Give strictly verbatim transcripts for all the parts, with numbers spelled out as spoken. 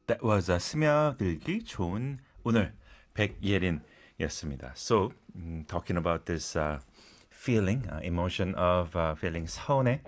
That was a 스며들기 좋은 오늘 백예린이었습니다. So, um, talking about this uh, feeling, uh, emotion of uh, feeling 서운해.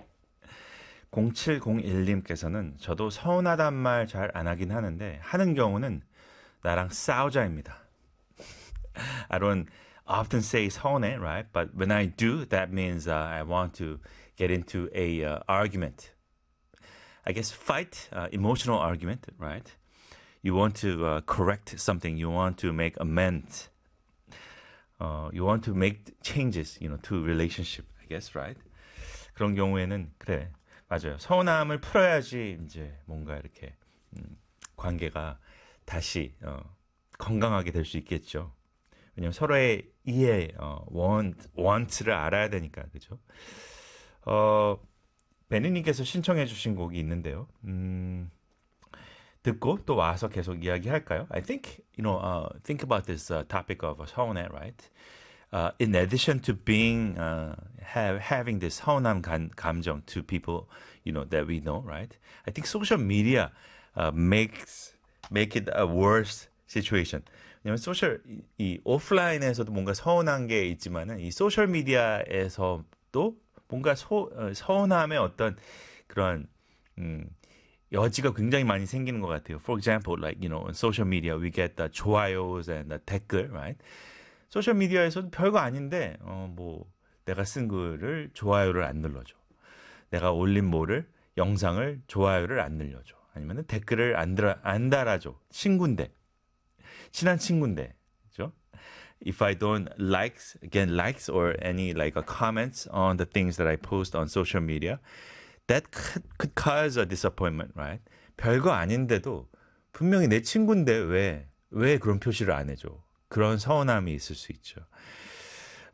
공칠공일님께서는 저도 서운하단 말 잘 안 하긴 하는데 하는 경우는 나랑 싸우자입니다. I don't often say 서운해, right? But when I do, that means uh, I want to get into a uh, argument. I guess fight, uh, emotional argument, right? You want to uh, correct something. You want to make amends. Uh, you want to make changes, you know, to relationship, I guess, right? 그런 경우에는 그래, 맞아요. 서운함을 풀어야지 이제 뭔가 이렇게 음, 관계가 다시 어, 건강하게 될 수 있겠죠. 왜냐면 서로의 이해, 어, want, want를 알아야 되니까, 그죠? 어, 베니님께서 신청해 주신 곡이 있는데요. 음, 듣고 또 와서 계속 이야기할까요? I think, you know, uh, think about this uh, topic of 서운해, right? Uh, in addition to being, uh, have, having this 서운함 감, 감정 to people, you know, that we know, right? I think social media uh, makes, make it a worse situation. 왜냐면 소셜, 이, 이 오프라인에서도 뭔가 서운한 게 있지만은 이 소셜 미디어에서도 뭔가 소, 어, 서운함의 어떤 그런, 음, 여지가 굉장히 많이 생기는 것 같아요. For example, like, you know, on social media, we get the 좋아요s and the 댓글, right? 소셜 미디어에서도 별거 아닌데, 어, 뭐, 내가 쓴 글을 좋아요를 안 눌러줘. 내가 올린 뭐를, 영상을 좋아요를 안 눌러줘. 아니면 댓글을 안, 달아, 안 달아줘. 친구인데. 친한 친구인데. 그죠? If I don't likes, again, likes or any like a comments on the things that I post on social media, that could, could cause a disappointment, right? 별거 아닌데도 분명히 내 친구인데 왜, 왜 그런 표시를 안 해줘? 그런 서운함이 있을 수 있죠.